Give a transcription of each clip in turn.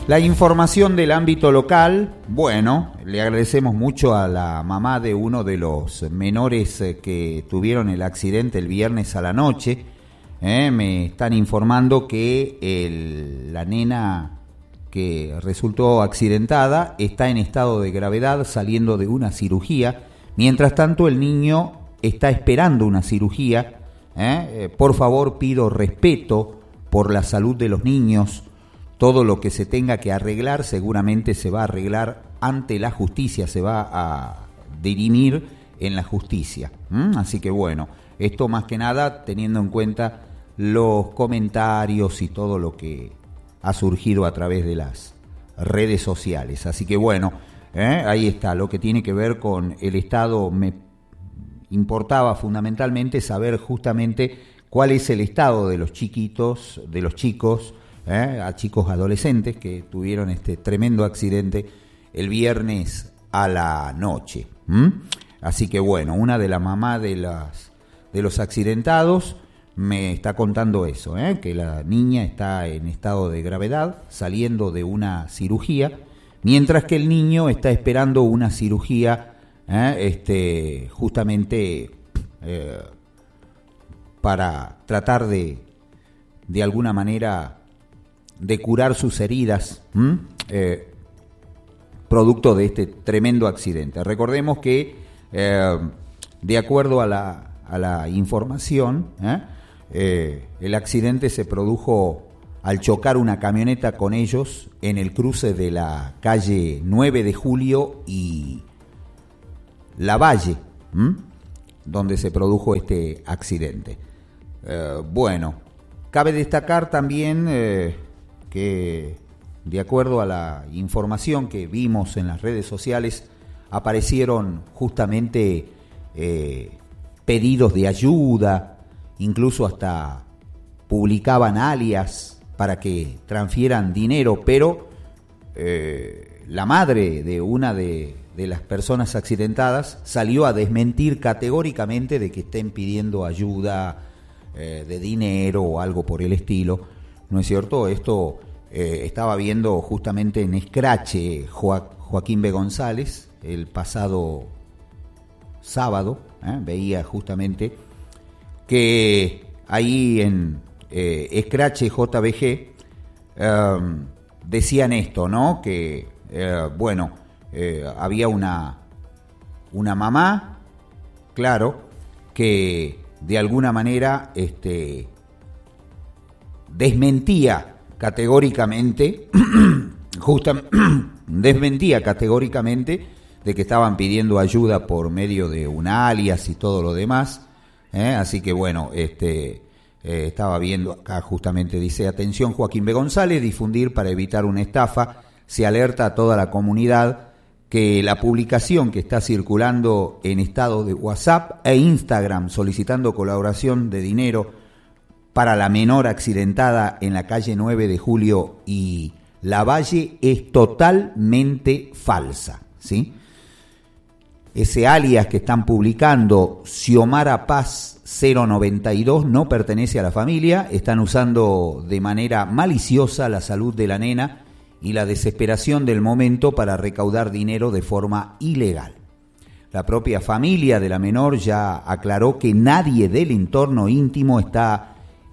La información del ámbito local, bueno, le agradecemos mucho a la mamá de uno de los menores que tuvieron el accidente el viernes a la noche. Me están informando que la nena que resultó accidentada está en estado de gravedad saliendo de una cirugía. Mientras tanto, el niño está esperando una cirugía. Por favor, pido respeto por la salud de los niños. Todo lo que se tenga que arreglar seguramente se va a arreglar ante la justicia, se va a dirimir en la justicia. Así que bueno, esto más que nada teniendo en cuenta los comentarios y todo lo que ha surgido a través de las redes sociales. Así que bueno, ahí está lo que tiene que ver con el Estado. Me importaba fundamentalmente saber justamente cuál es el estado de los chiquitos, de los chicos, a chicos adolescentes que tuvieron este tremendo accidente el viernes a la noche. Así que bueno, una de las mamás de los accidentados me está contando eso, que la niña está en estado de gravedad saliendo de una cirugía, mientras que el niño está esperando una cirugía justamente para tratar de alguna manera de curar sus heridas, producto de este tremendo accidente. Recordemos que, de acuerdo a la información, el accidente se produjo al chocar una camioneta con ellos en el cruce de la calle 9 de Julio y Lavalle, donde se produjo este accidente. Bueno, cabe destacar también que, de acuerdo a la información que vimos en las redes sociales, aparecieron justamente pedidos de ayuda, incluso hasta publicaban alias para que transfieran dinero, pero la madre de una de las personas accidentadas salió a desmentir categóricamente de que estén pidiendo ayuda de dinero o algo por el estilo. ¿No es cierto? Esto estaba viendo justamente en Escrache Joaquín B. González el pasado sábado, veía justamente que ahí en Escrache JBG decían esto, ¿no? Que había una mamá, claro, que de alguna manera desmentía categóricamente de que estaban pidiendo ayuda por medio de un alias y todo lo demás, así que bueno, estaba viendo acá justamente, dice: atención Joaquín B. González, difundir para evitar una estafa, se alerta a toda la comunidad que la publicación que está circulando en estado de WhatsApp e Instagram solicitando colaboración de dinero para la menor accidentada en la calle 9 de Julio y Lavalle es totalmente falsa, ¿sí? Ese alias que están publicando, Xiomara Paz 092, no pertenece a la familia. Están usando de manera maliciosa la salud de la nena y la desesperación del momento para recaudar dinero de forma ilegal. La propia familia de la menor ya aclaró que nadie del entorno íntimo está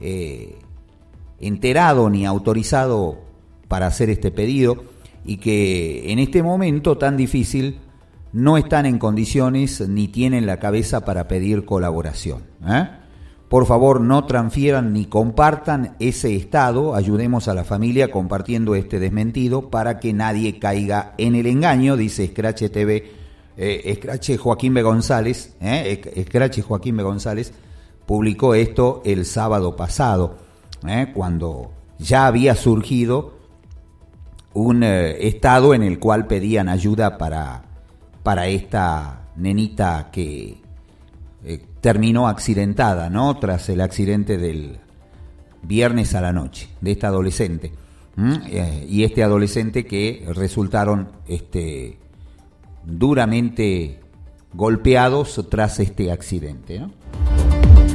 enterado ni autorizado para hacer este pedido y que en este momento tan difícil no están en condiciones ni tienen la cabeza para pedir colaboración. Por favor, no transfieran ni compartan ese estado, ayudemos a la familia compartiendo este desmentido para que nadie caiga en el engaño, dice Escrache TV, Escrache Joaquín B. González, Escrache Joaquín B. González publicó esto el sábado pasado, cuando ya había surgido un estado en el cual pedían ayuda para esta nenita que terminó accidentada, ¿no? Tras el accidente del viernes a la noche de esta adolescente, y este adolescente que resultaron duramente golpeados tras este accidente, ¿no?